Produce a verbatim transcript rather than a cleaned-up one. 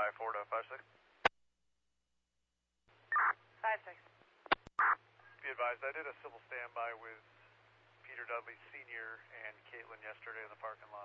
five four to five six. five six. Be advised, I did a civil standby with Peter Dudley Senior and Caitlin yesterday in the parking lot.